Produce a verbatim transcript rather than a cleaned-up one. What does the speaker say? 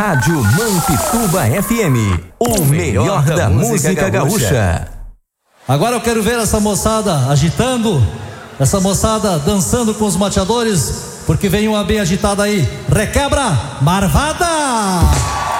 Rádio Mampituba F M, o melhor da música gaúcha. Agora eu quero ver essa moçada agitando, essa moçada dançando com os mateadores, porque vem uma bem agitada aí. Requebra, marvada!